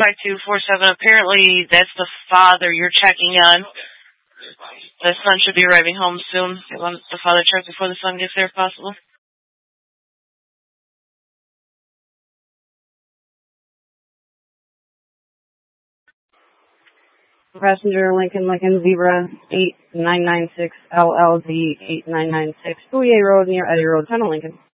5247. Apparently, that's the father you're checking on. The son should be arriving home soon. They want the father checked before the son gets there if possible. Passenger Lincoln Zebra 8996 LLZ 8996 Bouye Road near Eddie Road, Tunnel Lincoln.